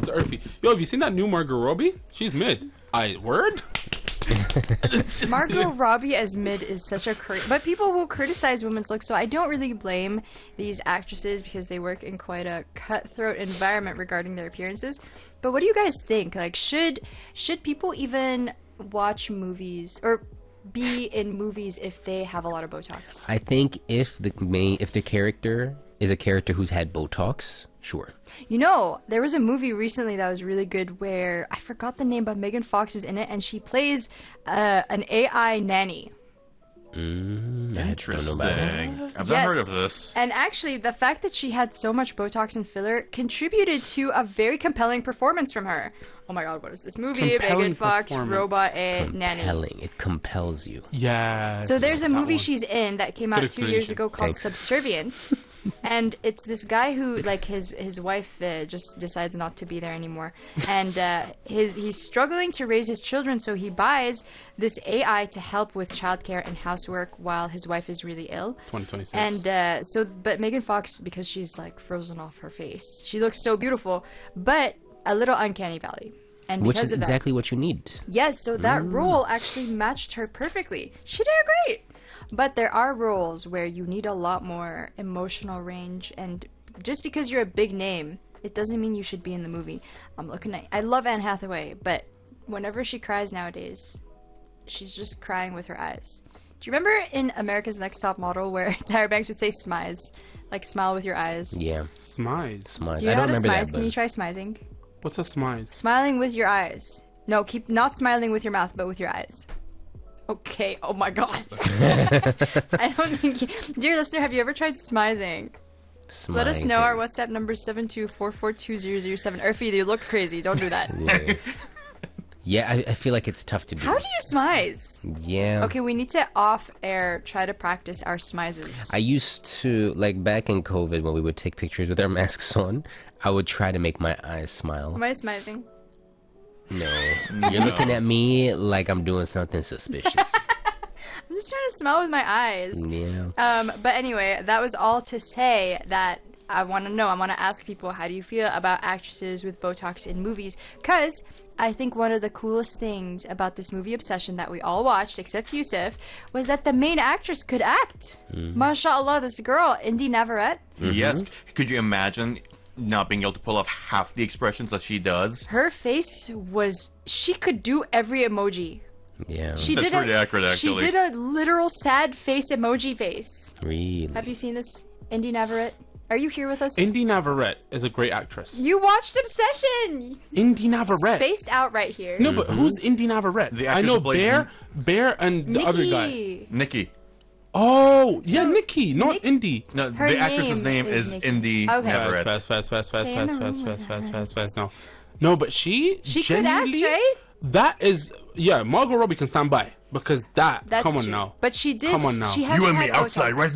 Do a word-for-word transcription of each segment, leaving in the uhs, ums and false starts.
up to Urfi. Yo, have you seen that new Margot Robbie? She's mid. I word. Margot Robbie as mid is such a cra- but people will criticize women's looks, so I don't really blame these actresses because they work in quite a cutthroat environment regarding their appearances. But what do you guys think? Like, should should people even watch movies or be in movies if they have a lot of Botox? I think if the main if the character is a character who's had Botox, sure. You know, there was a movie recently that was really good where I forgot the name, but Megan Fox is in it, and she plays uh, an A I nanny. Mm, I don't know about that. Interesting. I've Yes. not heard of this. And actually, the fact that she had so much Botox and filler contributed to a very compelling performance from her. Oh my god, what is this movie? Compelling Megan Fox, performance. Robot A Nanny. Compelling. It compels you. Yeah. So there's a that movie one. she's in that came out Good two years explanation. ago called Thanks. Subservience. And it's this guy who, like, his his wife uh, just decides not to be there anymore, and uh, his he's struggling to raise his children, so he buys this A I to help with childcare and housework while his wife is really ill. twenty twenty-six. And uh, so, but Megan Fox, because she's like frozen off her face, she looks so beautiful, but a little uncanny valley. And Which because is of that, exactly what you need. yes, so that role actually matched her perfectly. She did great. But there are roles where you need a lot more emotional range, and just because you're a big name, it doesn't mean you should be in the movie. I'm looking at I love Anne Hathaway, but whenever she cries nowadays, she's just crying with her eyes. Do you remember in America's Next Top Model where Tyra Banks would say smize? Like smile with your eyes. Yeah. Smize. Smize. Do you I know how don't to remember smize? that. Can But you try smizing? What's a smize? Smiling with your eyes. No, keep not smiling with your mouth, but with your eyes. Okay. Oh my god. I don't think. You, dear listener, have you ever tried smizing? Let us know. Our WhatsApp number is seven two four four two zero zero seven. Urfi, you look crazy. Don't do that. Yeah, yeah I, I feel like it's tough to do. How do you smize? Yeah. Okay, we need to off air try to practice our smizes. I used to, like, back in COVID when we would take pictures with our masks on, I would try to make my eyes smile. Am I smizing? No. You're looking at me like I'm doing something suspicious. I'm just trying to smile with my eyes. Yeah. Um, but anyway, that was all to say that I want to know. I want to ask people, how do you feel about actresses with Botox in movies? Because I think one of the coolest things about this movie Obsession that we all watched, except Yusuf, was that the main actress could act. Mm-hmm. MashaAllah, this girl, Indy Navarrete, Yes. Could you imagine not being able to pull off half the expressions that she does? her face was... She could do every emoji. Yeah. She That's did pretty a, accurate, actually. She did a literal sad face emoji face. Really. Have you seen this? Indy Navarrete? Are you here with us? Indy Navarrete is a great actress. You watched Obsession! Indy Navarrete. Spaced out right here. No, but who's Indy Navarrete? The I actress know who plays Bear, Bear, and the Nikki. other guy. Nikki. Oh, yeah, So, Nikki, not Nick- Indy. No, Her the actress's name name is is Nikki. Indy Okay. Navarrete. Fast, fast, fast, fast, Stay fast, in the fast, room fast, with fast, fast, us. fast, fast. No, no, but she, She could act, genuinely, right? that is, yeah, Margot Robbie can stand by because that. That's come on true. now. But she did. Come on now. She You hasn't You and me had outside right Botox.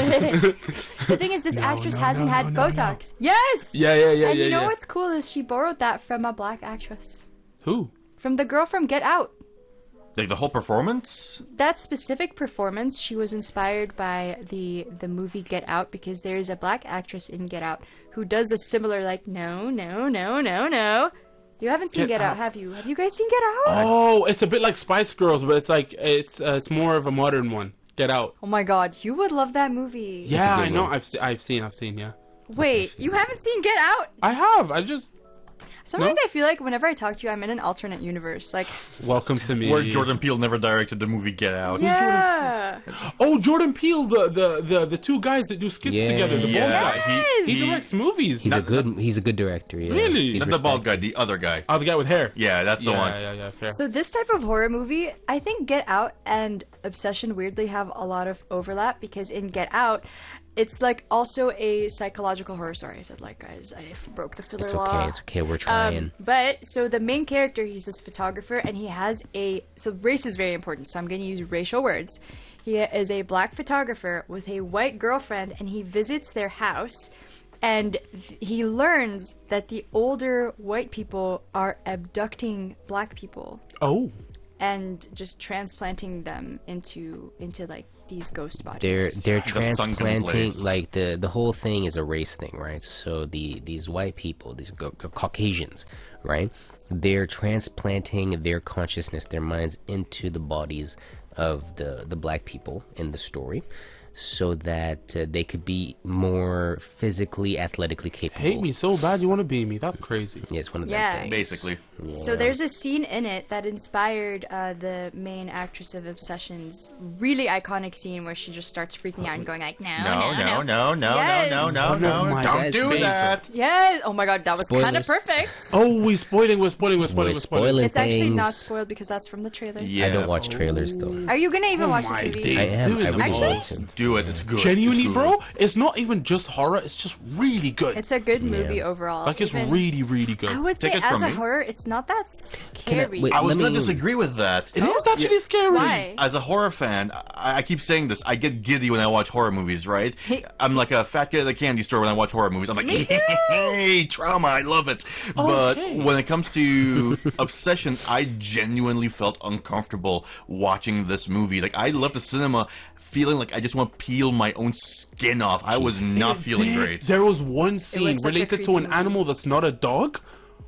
now. The thing is, this No, actress no, hasn't no, had no, no, no. Botox. Yes. Yeah, yeah, yeah, And yeah. you know yeah. what's cool is she borrowed that from a black actress, Who? from the girl from Get Out. Like the whole performance? That specific performance, she was inspired by the the movie Get Out, because there is a black actress in Get Out who does a similar, like, no, no, no, no, no. You haven't seen Get Get Out, Out. have you? Have you guys seen Get Out? Oh, it's a bit like Spice Girls, but it's like it's uh, it's more of a modern one. Get Out. Oh my god, you would love that movie. Yeah, good I know. one. I've se- I've seen. I've seen. Yeah, Wait, you haven't seen Get Out? I have. I just Sometimes No? I feel like whenever I talk to you, I'm in an alternate universe. Like, welcome to me. Where Jordan Peele never directed the movie Get Out. yeah. Oh, Jordan Peele, the the the, the two guys that do skits Yeah. together. The Yeah, bald guy. Yes! He he, he directs movies. He's a good. He's a good director. Yeah. Really? He's not the bald respected. guy, the other guy. Oh, the guy with hair. Yeah, that's the yeah, one. yeah, yeah. Fair. So this type of horror movie, I think Get Out and Obsession weirdly have a lot of overlap, because in Get Out, it's like also a psychological horror. Sorry, I said like, guys, I f- broke the filler It's law. okay. It's okay. We're trying. Um, but so the main character, he's this photographer, and he has a so race is very important. So I'm going to use racial words. He is a black photographer with a white girlfriend, and he visits their house, and th- he learns that the older white people are abducting black people. oh, and just transplanting them into into like these ghost bodies. They're they're The sunken transplanting place. like the the whole thing is a race thing, right? So the these white people, these Ca- Ca- Caucasians, right? They're transplanting their consciousness, their minds into the bodies of the the black people in the story, so that uh, they could be more physically, athletically capable. Hate me so bad you want to be me. That's crazy. Yeah, it's one of Yeah. them things. Basically. So there's a scene in it that inspired uh, the main actress of Obsession's really iconic scene where she just starts freaking out and going like, no, No, no, no, no, Yes. no, no, One no, of my no. Don't guys' do favorite. that. Yes. Oh my god, that was kind of Spoilers. perfect. Oh, we spoiling. We're spoiling. We're spoiling. We're We're spoiling. spoiling It's actually things. not spoiled because that's from the trailer. Yeah. I don't watch trailers though. Are you gonna even Oh watch my this movie? days. I am. Do it I really Actually? want to. Do it. It's good. Genuinely, It's bro, good. it's not even just horror. It's just really good. It's a good movie overall. like it's Even- really, really good. I would Take say it as from a me. horror, it's not that Can I- scary. wait, I was Let going me- to disagree with that. It is actually scary. Why? As a horror fan, I, I keep saying this. I get giddy when I watch horror movies, right? I'm like a fat kid at a candy store when I watch horror movies. I'm like, Me too. hey, trauma, I love it. But Okay. when it comes to Obsession, I genuinely felt uncomfortable watching this movie. Like, I left the cinema feeling like I just want to peel my own skin off. I was not It feeling did. great. There was one scene was such a related to creepy an movie. animal that's not a dog.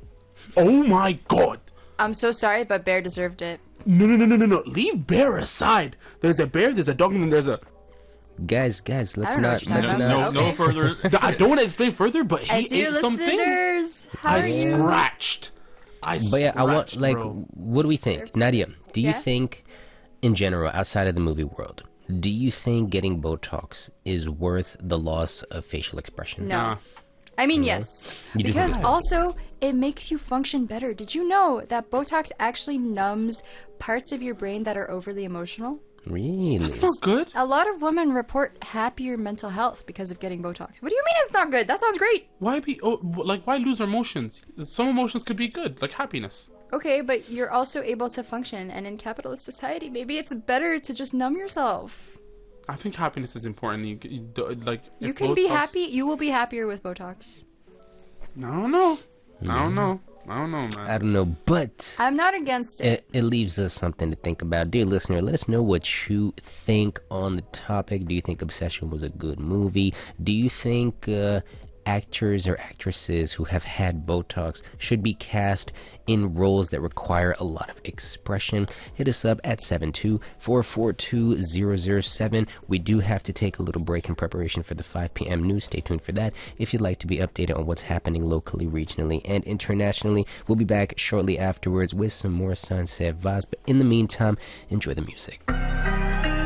Oh my god. I'm so sorry, but Bear deserved it. No, no, no, no, no, no. Leave bear aside. There's a bear, there's a dog, and then there's a... Guys, guys, let's don't know not what you're let's talking No, about. not. no, Okay. no further. I don't want to explain further, but he And dear ate something. listeners, how I are you? scratched. I But yeah, I want scratched, like, bro. what do we think, Nadia? Do you Yeah? think, in general, outside of the movie world, do you think getting Botox is worth the loss of facial expression? No. Nah. I mean, yes. You do Because think- also, it makes you function better. Did you know that Botox actually numbs parts of your brain that are overly emotional? Really? It's not good. A lot of women report happier mental health because of getting Botox. What do you mean it's not good? That sounds great. Why be oh, like why lose our emotions? Some emotions could be good, like happiness. Okay, but you're also able to function, and in capitalist society, maybe it's better to just numb yourself. I think happiness is important. You, you do- like You if can be Botox- happy. You will be happier with Botox. I don't know. I don't know. I don't know, man. I don't know, but I'm not against it. it, it leaves us something to think about. Dear listener, let us know what you think on the topic. Do you think Obsession was a good movie? Do you think uh, actors or actresses who have had Botox should be cast in roles that require a lot of expression? Hit us up at seven two four four two zero zero seven. We do have to take a little break in preparation for the five p.m. news. Stay tuned for that. If you'd like to be updated on what's happening locally, regionally, and internationally, we'll be back shortly afterwards with some more Sunset vibes. But in the meantime, enjoy the music.